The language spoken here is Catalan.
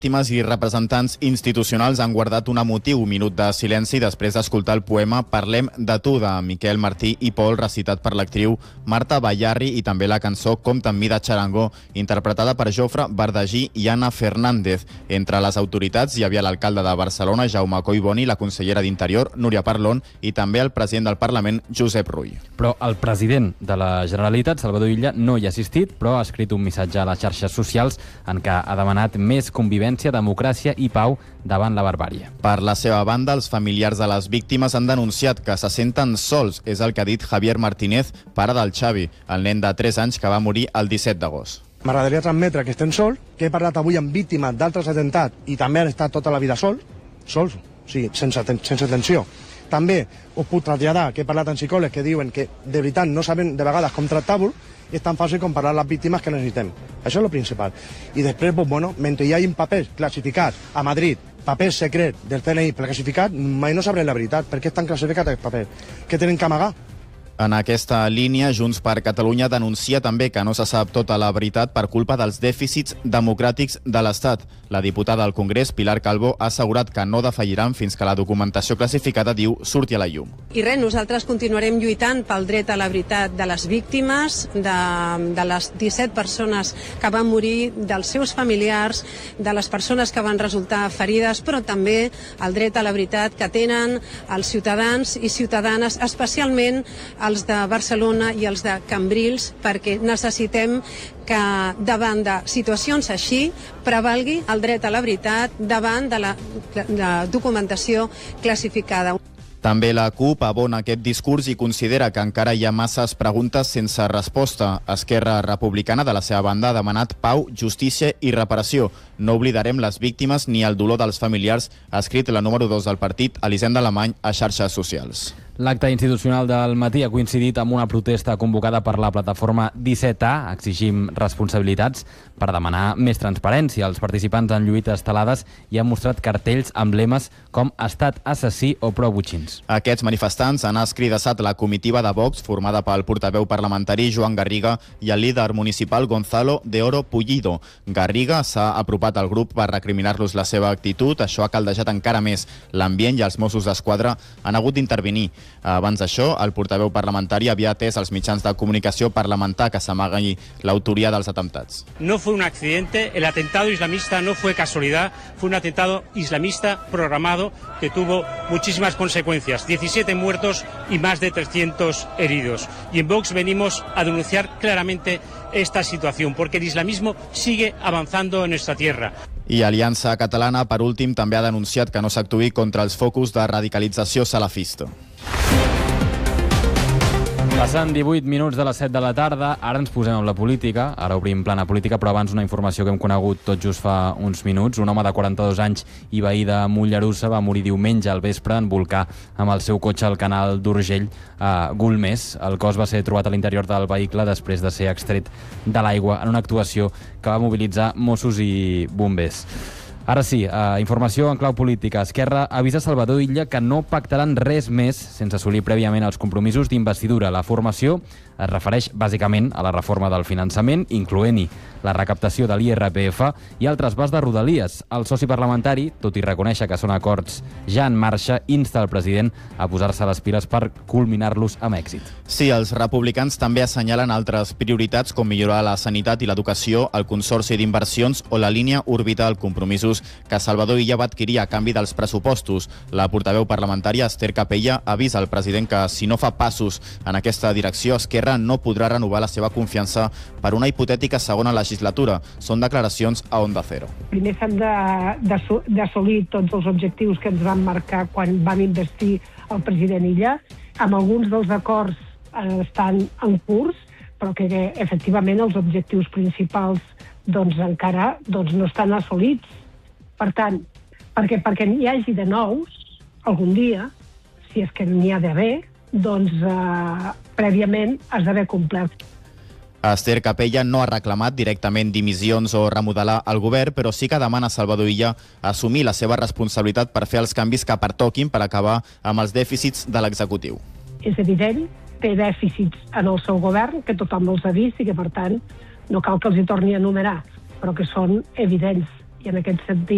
Víctimes i representants institucionals han guardat un emotiu minut de silenci després d'escoltar el poema Parlem de tu, de Miquel Martí i Pol, recitat per l'actriu Marta Ballarri, i també la cançó Compta amb mi de Xarangó, interpretada per Jofre Verdagí i Anna Fernández. Entre les autoritats hi havia l'alcalde de Barcelona, Jaume Collboni, la consellera d'Interior, Núria Parlon, i també el president del Parlament, Josep Rull. Però el president de la Generalitat, Salvador Illa, no hi ha assistit, però ha escrit un missatge a les xarxes socials en què ha demanat més convivència, democràcia i pau davant la barbàrie. Per la seva banda, els familiars de les víctimes han denunciat que se senten sols. És el que ha dit Javier Martínez, pare del Xavi, el nen de 3 anys que va morir el 17 d'agost. M'agradaria transmetre que estem sols, que he parlat avui amb víctimes d'altres atemptats i també han estat tota la vida sols, sí, sense atenció. També us puc traslladar que he parlat amb psicòlegs que diuen que de veritat no saben de vegades com tractar-vos, i és tan fàcil com parlar les víctimes que necessitem. Això és el principal. I després, mentre hi hagi papers classificats a Madrid, papers secrets del CNI classificats, mai no sabrem la veritat. Per què estan classificats aquests papers? Què tenen que amagar? En aquesta línia, Junts per Catalunya denuncia també que no se sap tota la veritat per culpa dels dèficits democràtics de l'Estat. La diputada al Congrés, Pilar Calvo, ha assegurat que no defalliran fins que la documentació classificada, diu, surti a la llum. I res, nosaltres continuarem lluitant pel dret a la veritat de les víctimes, de les 17 persones que van morir, dels seus familiars, de les persones que van resultar ferides, però també el dret a la veritat que tenen els ciutadans i ciutadanes, especialment els de Barcelona i els de Cambrils, perquè necessitem que davant de situacions així prevalgui el dret a la veritat davant de la documentació classificada. També la CUP abona aquest discurs i considera que encara hi ha masses preguntes sense resposta. Esquerra Republicana, de la seva banda, ha demanat pau, justícia i reparació. No oblidarem les víctimes ni el dolor dels familiars, ha escrit la número 2 del partit, Elisenda Alemany, a xarxes socials. L'acte institucional del matí ha coincidit amb una protesta convocada per la plataforma 17A, Exigim responsabilitats, per demanar més transparència. Els participants han lluït estelades i han mostrat cartells amb lemes com Estat assassí o pro butxins. Aquests manifestants han escridassat la comitiva de Vox, formada pel portaveu parlamentari Joan Garriga i el líder municipal Gonzalo de Oro Pullido. Garriga s'ha apropat al grup per recriminar-los la seva actitud. Això ha caldejat encara més l'ambient i els Mossos d'Esquadra han hagut d'intervenir. Abans d'això, el portaveu parlamentari havia atès als mitjans de comunicació per lamentar que s'amagui l'autoria dels atemptats. No fue un accidente, el atentado islamista no fue casualidad, fue un atentado islamista programado que tuvo muchísimas consecuencias, 17 muertos y más de 300 heridos. Y en Vox venimos a denunciar claramente esta situación, porque el islamismo sigue avanzando en nuestra tierra. I Aliança Catalana, per últim, també ha denunciat que no s'actuï contra els focus de radicalització salafista. Passant 18 minuts de les 7 de la tarda, ara ens posem amb la política, ara obrim plana política, però abans una informació que hem conegut tot just fa uns minuts. Un home de 42 anys i veí de Mollerussa va morir diumenge al vespre en volcà amb el seu cotxe al canal d'Urgell a Golmés. El cos va ser trobat a l'interior del vehicle després de ser extret de l'aigua en una actuació que va mobilitzar Mossos i bombers. Ara sí, informació en clau política. Esquerra avisa Salvador Illa que no pactaran res més sense assolir prèviament els compromisos d'investidura. La formació es refereix bàsicament a la reforma del finançament, incloent-hi la recaptació de l'IRPF i el traspàs de Rodalies. El soci parlamentari, tot i reconèixer que són acords ja en marxa, insta el president a posar-se les piles per culminar-los amb èxit. Sí, els republicans també assenyalen altres prioritats com millorar la sanitat i l'educació, el consorci d'inversions o la línia orbital, compromisos que Salvador Illa va adquirir a canvi dels pressupostos. La portaveu parlamentària, Esther Capella, avisa al president que si no fa passos en aquesta direcció, Esquerra no podrà renovar la seva confiança per una hipotètica segona legislatura. Són declaracions a Onda Cero. Primer s'han d'assolir tots els objectius que ens van marcar quan vam investir el president Illa. Amb alguns dels acords estan en curs, però que efectivament els objectius principals encara no estan assolits. Per tant, perquè n'hi hagi de nous, algun dia, si és que n'hi ha d'haver, prèviament has d'haver complert. Esther Capella no ha reclamat directament dimissions o remodelar el govern, però sí que demana a Salvador Illa assumir la seva responsabilitat per fer els canvis que pertoquin per acabar amb els dèficits de l'executiu. És evident, té dèficits en el seu govern, que tothom els ha vist i que, per tant, no cal que els hi torni a enumerar, però que són evidents. I en aquest sentit